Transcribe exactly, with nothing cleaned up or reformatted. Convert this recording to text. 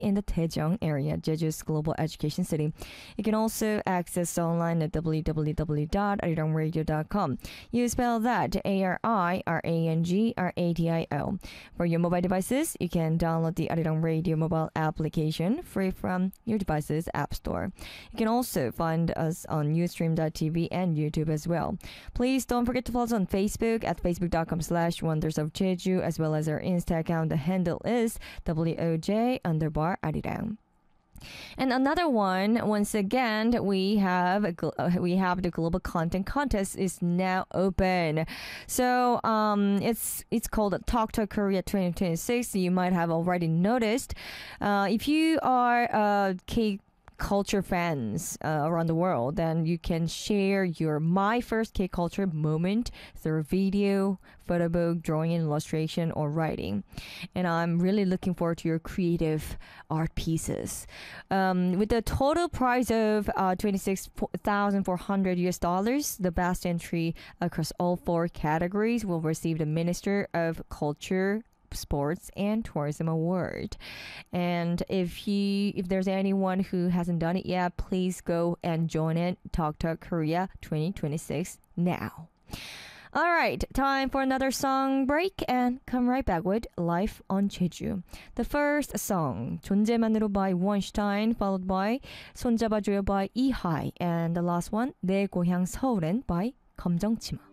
in the Daejeong area, Jeju's global education city. You can also access online at w w w dot arirangradio dot com. You spell that A R I R A N G R A D I O. For your mobile devices, you can download the Arirang Radio mobile application free from your device's app store. You can also find us on ustream dot t v and YouTube as well. Please don't forget to follow us on Facebook at facebook dot com slash wonders of Jeju, as well as our Insta account. The handle is W O J underbar Arirang. And another one, once again, we have a, gl- uh, we have the global content contest is now open. So um, it's it's called Talk Talk Korea twenty twenty-six. You might have already noticed. Uh, if you are a K culture fans uh, around the world, then you can share your my first K-culture moment through video, photo book, drawing, illustration, or writing. And I'm really looking forward to your creative art pieces. Um, with the total prize of uh, twenty-six thousand four hundred U S dollars, the best entry across all four categories will receive the Minister of Culture, Sports and Tourism Award. And if you if there's anyone who hasn't done it yet, please go and join it. Talk Talk Korea twenty twenty-six now. All right, time for another song break and come right back with Life on Jeju. The first song, 존재만으로 by Weinstein, followed by 손잡아줘요 by Ihai, and the last one, 내 고향 서울엔 by 검정치마.